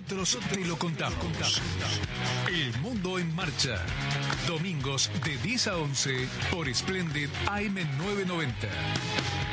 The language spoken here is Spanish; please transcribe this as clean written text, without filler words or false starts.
nosotros te lo contamos. El Mundo en Marcha. Domingos de 10 a 11 por Splendid AM 990.